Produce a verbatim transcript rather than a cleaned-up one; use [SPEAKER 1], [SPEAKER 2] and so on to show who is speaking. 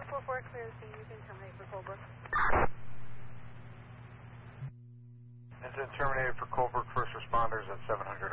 [SPEAKER 1] four four, clear the scene. You can terminate for Colebrook.
[SPEAKER 2] Incident terminated for Colebrook first responders at seven hundred.